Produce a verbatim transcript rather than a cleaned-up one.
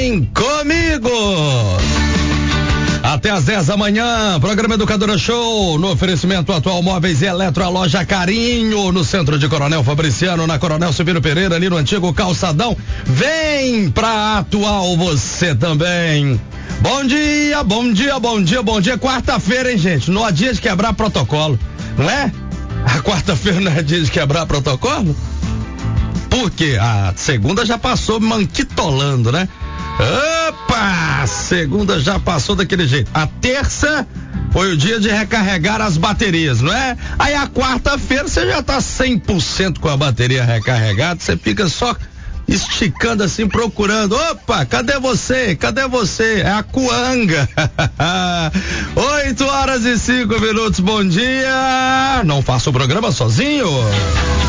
Vem comigo! Até às dez da manhã, programa Educadora Show, no oferecimento Atual Móveis e Eletro, a loja Carinho, no centro de Coronel Fabriciano, na Coronel Silveiro Pereira, ali no antigo calçadão. Vem pra Atual você também. Bom dia, bom dia, bom dia, bom dia. Quarta-feira, hein, gente? Não há dia de quebrar protocolo, não é? A quarta-feira não é dia de quebrar protocolo? Por quê? A segunda já passou manquitolando, né? Opa! Segunda já passou daquele jeito. A terça foi o dia de recarregar as baterias, não é? Aí a quarta-feira você já tá cem por cento com a bateria recarregada, você fica só esticando assim, procurando. Opa, cadê você? Cadê você? É a Coanga. Oito horas e cinco minutos, bom dia. Não faço o programa sozinho.